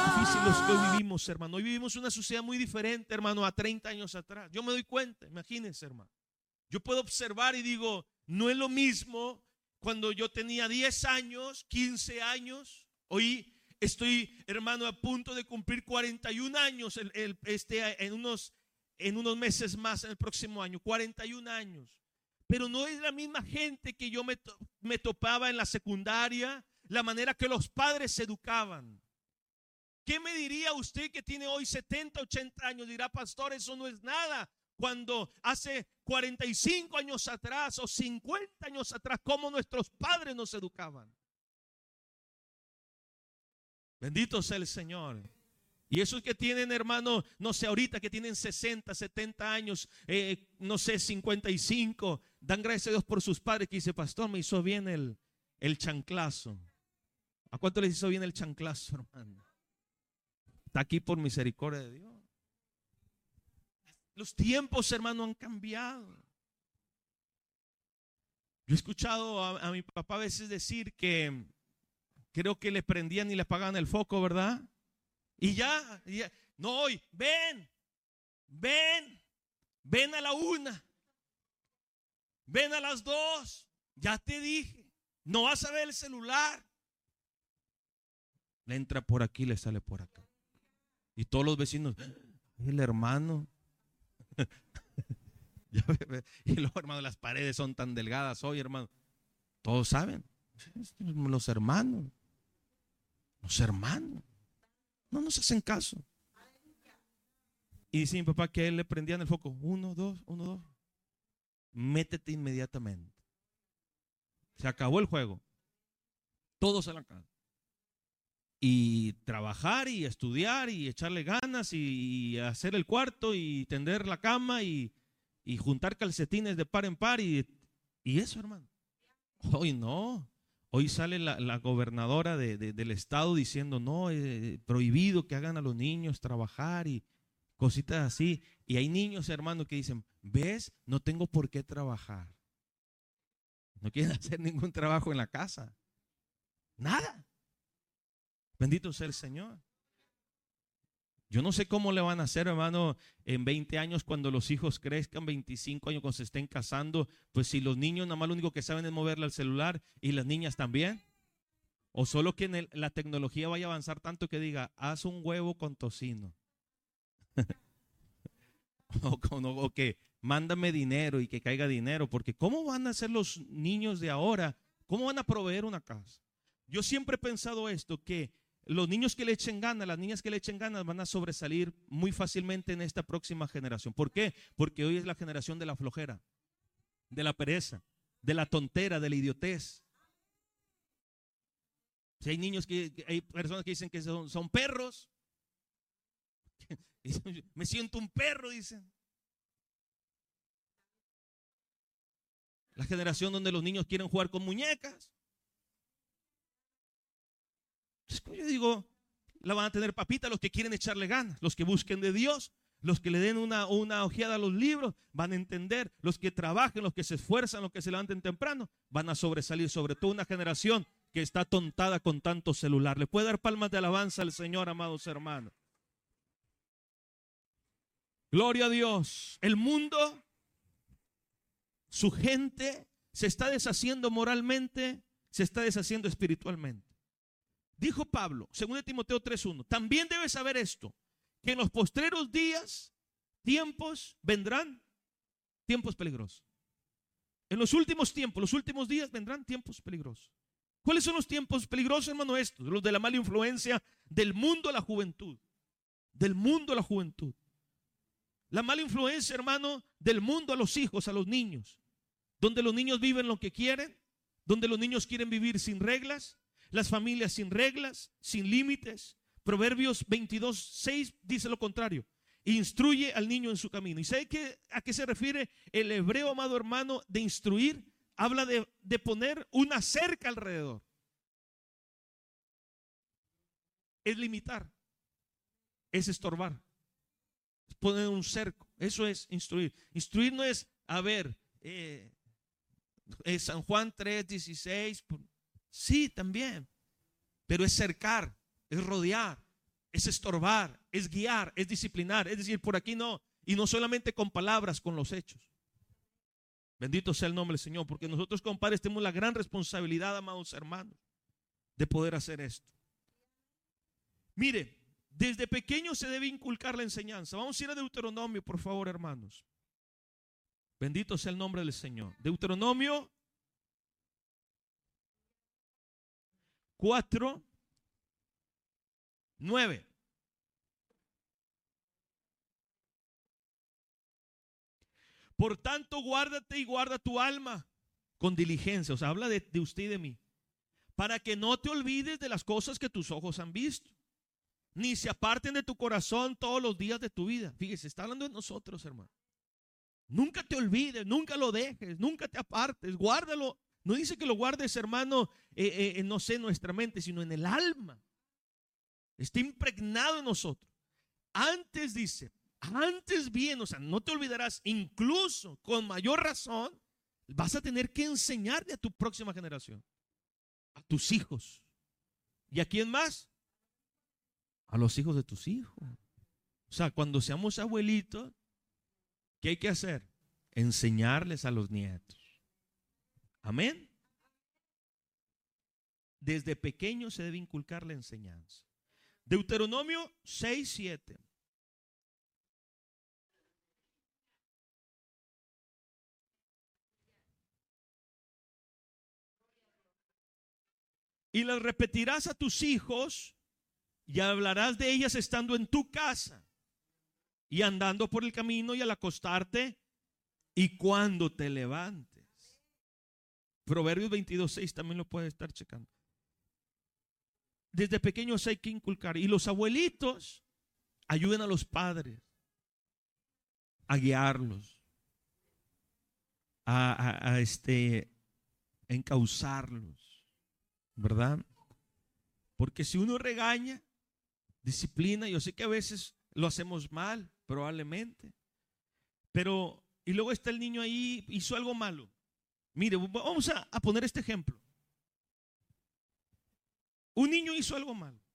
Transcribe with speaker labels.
Speaker 1: difícil los que hoy vivimos, hermano. Hoy vivimos una sociedad muy diferente, hermano, a 30 años atrás. Yo me doy cuenta, imagínense, hermano. Yo puedo observar y digo, no es lo mismo cuando yo tenía 10 años, 15 años. Hoy estoy, hermano, a punto de cumplir 41 años en unos meses más, en el próximo año, 41 años. Pero no es la misma gente que yo me topaba en la secundaria, la manera que los padres se educaban. ¿Qué me diría usted que tiene hoy 70, 80 años? Dirá, pastor, eso no es nada. Cuando hace 45 años atrás o 50 años atrás, cómo nuestros padres nos educaban. Bendito sea el Señor. Y esos que tienen, hermano, no sé, ahorita que tienen 60, 70 años, no sé, 55, dan gracias a Dios por sus padres, que dice, pastor, me hizo bien el chanclazo. ¿A cuánto les hizo bien el chanclazo, hermano? Está aquí por misericordia de Dios. Los tiempos, hermano, han cambiado. Yo he escuchado a mi papá a veces decir que creo que le prendían y le apagaban el foco, ¿verdad? Y ya, no, hoy, ven a la 1, ven a las 2, ya te dije, no vas a ver el celular. Le entra por aquí, le sale por acá. Y todos los vecinos, el hermano. Y luego, hermano, las paredes son tan delgadas hoy, hermano. Todos saben, los hermanos. No nos hacen caso. Y dice mi papá que a él le prendían el foco. 1, 2, 1, 2. Métete inmediatamente. Se acabó el juego. Todos a la casa. Y trabajar y estudiar y echarle ganas y hacer el cuarto y tender la cama y juntar calcetines de par en par y eso, hermano. Hoy no. Hoy sale la gobernadora del estado diciendo no, prohibido que hagan a los niños trabajar y cositas así. Y hay niños, hermano, que dicen, ¿ves? No tengo por qué trabajar. No quieren hacer ningún trabajo en la casa. Nada. Bendito sea el Señor. Yo no sé cómo le van a hacer, hermano, en 20 años cuando los hijos crezcan, 25 años cuando se estén casando. Pues si los niños nada más lo único que saben es moverle al celular y las niñas también. O solo que la tecnología vaya a avanzar tanto que diga, haz un huevo con tocino. o que mándame dinero y que caiga dinero. Porque ¿cómo van a ser los niños de ahora? ¿Cómo van a proveer una casa? Yo siempre he pensado esto, que los niños que le echen ganas, las niñas que le echen ganas van a sobresalir muy fácilmente en esta próxima generación. ¿Por qué? Porque hoy es la generación de la flojera, de la pereza, de la tontera, de la idiotez. Si hay niños hay personas que dicen que son perros. Me siento un perro, dicen. La generación donde los niños quieren jugar con muñecas. Yo digo, la van a tener papita los que quieren echarle ganas, los que busquen de Dios, los que le den una ojeada a los libros, van a entender, los que trabajen, los que se esfuerzan, los que se levanten temprano, van a sobresalir, sobre todo una generación que está tontada con tanto celular. ¿Le puede dar palmas de alabanza al Señor, amados hermanos? Gloria a Dios. El mundo, su gente, se está deshaciendo moralmente, se está deshaciendo espiritualmente. Dijo Pablo, según de Timoteo 3:1, también debes saber esto, que en los postreros días, vendrán tiempos peligrosos. En los últimos tiempos, los últimos días vendrán tiempos peligrosos. ¿Cuáles son los tiempos peligrosos, hermano? Estos, los de la mala influencia del mundo a la juventud. Del mundo a la juventud. La mala influencia, hermano, del mundo a los hijos, a los niños. Donde los niños viven lo que quieren, donde los niños quieren vivir sin reglas. Las familias sin reglas, sin límites. Proverbios 22:6 dice lo contrario. Instruye al niño en su camino. ¿Y sabe a qué se refiere el hebreo, amado hermano, de instruir? Habla de poner una cerca alrededor. Es limitar. Es estorbar. Es poner un cerco. Eso es instruir. Instruir no es, San Juan 3:16. Sí, también, pero es cercar, es rodear, es es estorbar, es guiar, es disciplinar, es decir, por aquí no. Y no solamente con palabras, con los hechos. Bendito sea el nombre del Señor, porque nosotros, compadres, tenemos la gran responsabilidad, amados hermanos, de poder hacer esto. Mire, desde pequeño se debe inculcar la enseñanza. Vamos a ir a Deuteronomio, por favor, hermanos. Bendito sea el nombre del Señor. Deuteronomio 4:9. Por tanto, guárdate y guarda tu alma con diligencia. O sea, habla de usted y de mí. Para que no te olvides de las cosas que tus ojos han visto, ni se aparten de tu corazón todos los días de tu vida. Fíjese, está hablando de nosotros, hermano. Nunca te olvides, nunca lo dejes, nunca te apartes, guárdalo. No dice que lo guardes, hermano, no sé, en nuestra mente, sino en el alma. Está impregnado en nosotros. Antes dice, antes bien, o sea, no te olvidarás, incluso con mayor razón, vas a tener que enseñarle a tu próxima generación, a tus hijos. ¿Y a quién más? A los hijos de tus hijos. O sea, cuando seamos abuelitos, ¿qué hay que hacer? Enseñarles a los nietos. Amén. Desde pequeño se debe inculcar la enseñanza. Deuteronomio 6:7. Y las repetirás a tus hijos y hablarás de ellas estando en tu casa y andando por el camino y al acostarte y cuando te levantes. Proverbios 22:6 también lo puedes estar checando. Desde pequeños hay que inculcar. Y los abuelitos ayuden a los padres a guiarlos, a encauzarlos, ¿verdad? Porque si uno regaña, disciplina, yo sé que a veces lo hacemos mal, probablemente. Pero, y luego está el niño ahí, hizo algo malo. Mire, vamos a poner este ejemplo. Un niño hizo algo malo.